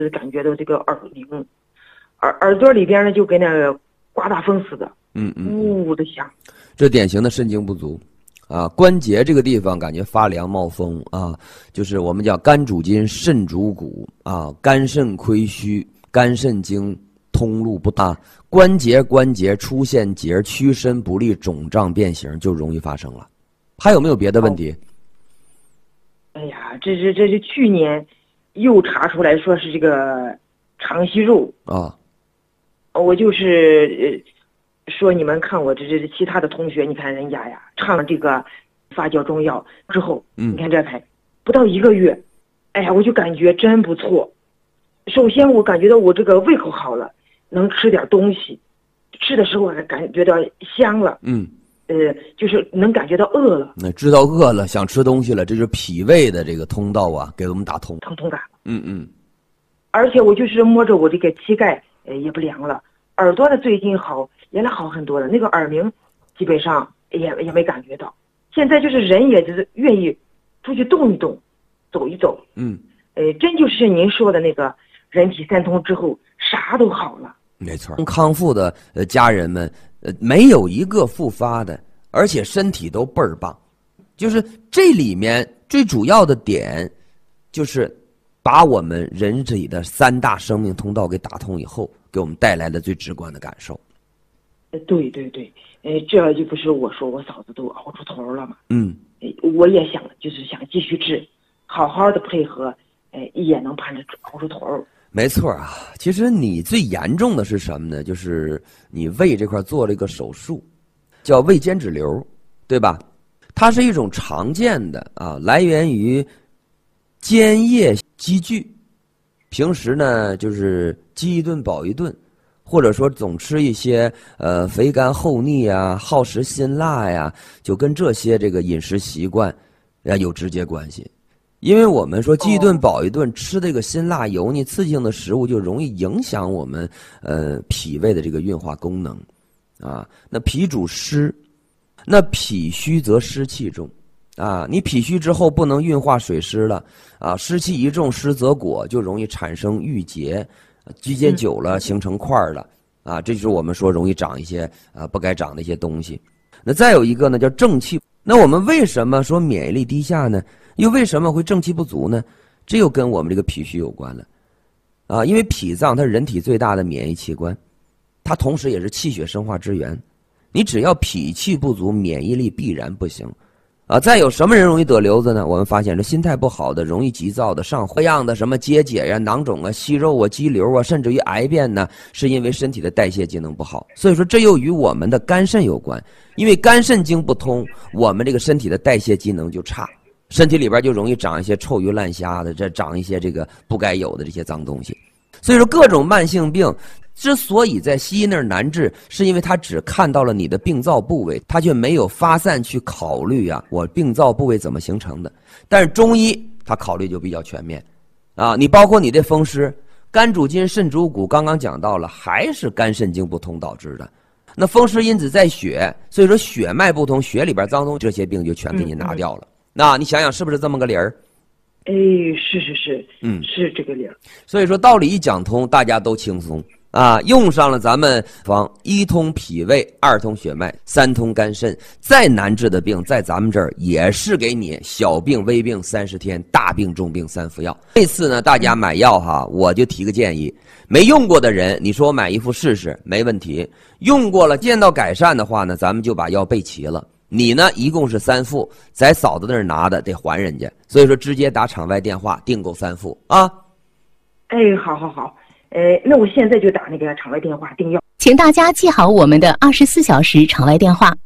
感觉到这个耳鸣，耳朵里边呢就跟那个刮大风似的，呜呜的响。 这典型的肾精不足啊，关节这个地方感觉发凉冒风啊，就是我们叫肝主筋，肾主骨啊，肝肾亏虚，肝肾经通路不大，关节出现结，屈伸不利，肿胀变形就容易发生了。还有没有别的问题？ 哎呀，这是去年又查出来说是这个肠息肉啊。 我就是说你们看我这其他的同学，你看人家呀唱了这个发酵中药之后，你看这才不到1个月，哎呀，我就感觉真不错。首先我感觉到我这个胃口好了，能吃点东西，吃的时候还感觉到香了，就是能感觉到饿了。 那知道饿了，想吃东西了，这就是脾胃的这个通道啊，给我们打通， 通感。 而且我就是摸着我这个膝盖，也不凉了。耳朵的最近好，原来好很多了。那个耳鸣基本上也没感觉到。现在就是人也就是愿意出去动一动，走一走。真就是您说的那个人体三通之后，啥都好了。 没错，康复的家人们。没有一个复发的，而且身体都倍儿棒。就是这里面最主要的点，就是把我们人体的3大生命通道给打通以后，给我们带来的最直观的感受。 对，这就不是我说我嫂子都熬出头了嘛。我也想就是想继续治，好好的配合，也能盼着熬出头。 没错啊，其实你最严重的是什么呢？就是你胃这块做了一个手术，叫胃间脂瘤，对吧？它是一种常见的来源于间叶积聚。平时呢，就是饥一顿饱一顿，或者说总吃一些肥甘厚腻啊、好食辛辣呀，就跟这些这个饮食习惯有直接关系。因为我们说饥一顿饱一顿，吃这个辛辣油腻刺激性的食物，就容易影响我们脾胃的这个运化功能啊。那脾主湿，那脾虚则湿气重啊。你脾虚之后不能运化水湿了啊，湿气一重，湿则裹，就容易产生郁结，积结久了形成块了啊。这就是我们说容易长一些不该长的一些东西。那再有一个呢叫正气。那我们为什么说免疫力低下呢？又为什么会正气不足呢？这又跟我们这个脾虚有关了啊。因为脾脏它是人体最大的免疫器官，它同时也是气血生化之源。你只要脾气不足，免疫力必然不行啊。再有什么人容易得瘤子呢？我们发现这心态不好的、容易急躁的、上火样的什么结节呀、囊肿啊、息肉啊、肌瘤啊，甚至于癌变呢，是因为身体的代谢机能不好。所以说这又与我们的肝肾有关，因为肝肾经不通，我们这个身体的代谢机能就差。身体里边就容易长一些臭鱼烂虾的，这长一些这个不该有的这些脏东西。所以说各种慢性病之所以在西医那儿难治，是因为他只看到了你的病灶部位，他却没有发散去考虑我病灶部位怎么形成的。但是中医他考虑就比较全面啊，你包括你的风湿，肝主筋，肾主骨，刚刚讲到了，还是肝肾经不通导致的。那风湿因子在血，所以说血脉不通，血里边脏东西，这些病就全给你拿掉了。那你想想是不是这么个理儿？ 是，是这个理儿。 所以说道理一讲通，大家都轻松啊。用上了咱们方1通脾胃，2通血脉，3通肝肾，再难治的病在咱们这儿也是给你小病微病30天，大病重病3服药。这次呢，大家买药我就提个建议，没用过的人，你说我买一副试试没问题，用过了见到改善的话呢，咱们就把药备齐了。你呢，一共是3副，在嫂子那儿拿的得还人家，所以说直接打场外电话订购3副啊。 好，那我现在就打那个场外电话订药， 请大家记好我们的24小时场外电话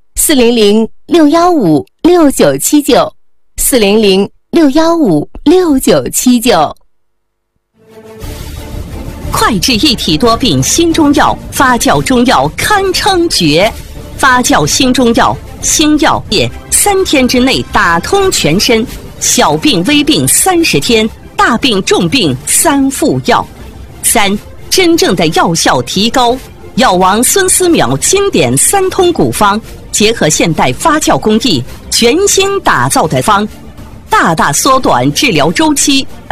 ：400-615-6979，400-615-6979。 快治一体多病新中药，发酵中药堪称绝。发酵新中药，新药液3天之内打通全身，小病微病30天，大病重病3副药。3、真正的药效提高。药王孙思邈经典3通古方，结合现代发酵工艺，全新打造的方，大大缩短治疗周期。